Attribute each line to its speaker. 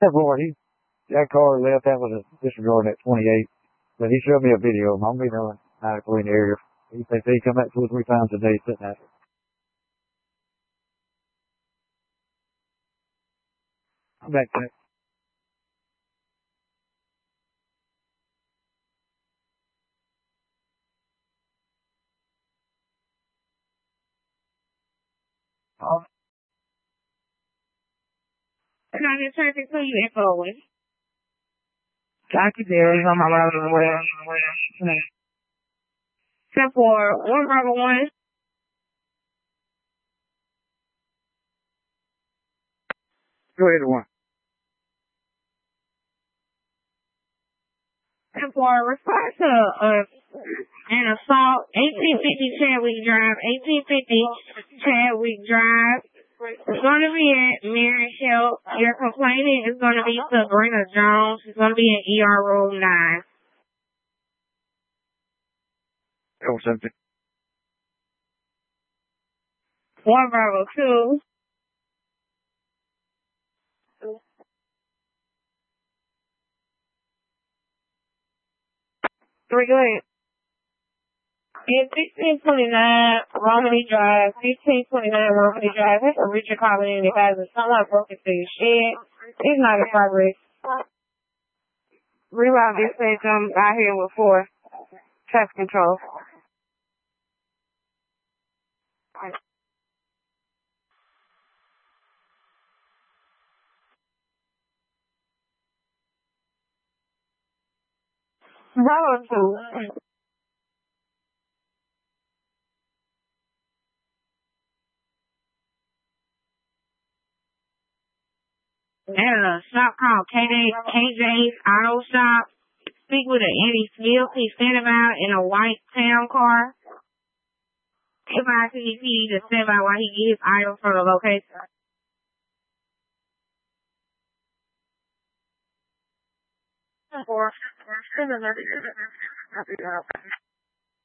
Speaker 1: Boy, that car left. That was a disregard at 28. But he showed me a video of him. I'm being on in the area. He said he come back 2 or 3 times a day sitting at it. I'm back to it.
Speaker 2: Can I get traffic to you and forward?
Speaker 3: Dr. Derry's on my road as well.
Speaker 2: 10-4, 1 Bravo 1.
Speaker 1: Go ahead, one.
Speaker 2: 10-4, respond to an assault, 1850 Chadwick Drive, 1850 Chadwick Drive. It's going to be at Mary Hill. Your complainant is going to be Sabrina Jones. She's going to be in ER Room 9.
Speaker 1: Oh, something.
Speaker 2: 1 Bravo 2. Three, go ahead. It's 1629 Romney Drive, 1629 Romney Drive. That's a Richard calling in. It has someone broken to your shed. It's not in progress. Reroute dispatch, I'm out here with 4. Traffic control. Bravo 2. At a shop called KJ's Auto Shop. Speak with an Eddie Smith. He's standing out in a white town car. FICP to stand by while he get his items from the location.